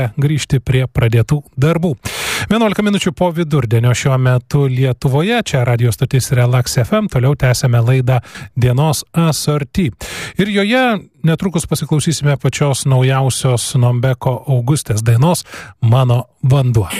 grįžti prie pradėtų darbų. 11 minučių po vidurdienio šiuo metu Lietuvoje, čia radio stotis Relax FM, toliau tęsėme laidą Dienos asorti. Ir joje netrukus pasiklausysime pačios naujausios Nombeko Augustės dainos Mano vanduo.